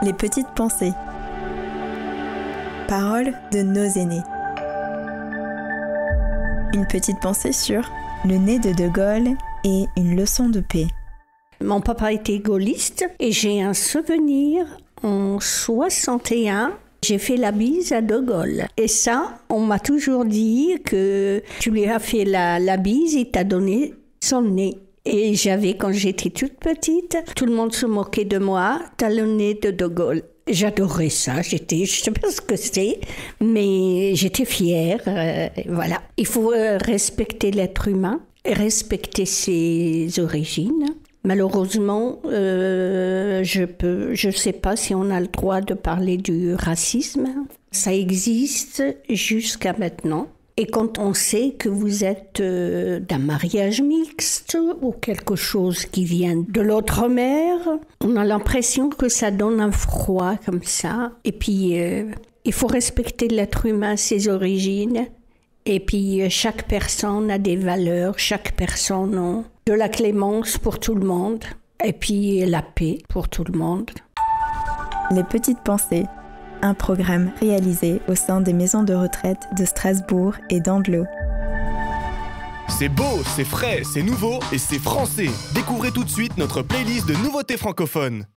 Les petites pensées. Paroles de nos aînés. Une petite pensée sur le nez de De Gaulle et une leçon de paix. Mon papa était gaulliste et j'ai un souvenir en 61. J'ai fait la bise à De Gaulle. Et ça, on m'a toujours dit que tu lui as fait la bise, il t'a donné son nez. Et quand j'étais toute petite, tout le monde se moquait de moi, t'as le nez de Gaulle. J'adorais ça, je sais pas ce que c'est, mais j'étais fière, voilà. Il faut respecter l'être humain, respecter ses origines. Malheureusement, je sais pas si on a le droit de parler du racisme. Ça existe jusqu'à maintenant. Et quand on sait que vous êtes d'un mariage mixte ou quelque chose qui vient de l'autre mère, on a l'impression que ça donne un froid comme ça. Et puis, il faut respecter l'être humain, ses origines. Et puis, chaque personne a des valeurs, chaque personne a de la clémence pour tout le monde. Et puis, la paix pour tout le monde. Les petites pensées. Un programme réalisé au sein des maisons de retraite de Strasbourg et d'Andlau. C'est beau, c'est frais, c'est nouveau et c'est français. Découvrez tout de suite notre playlist de nouveautés francophones.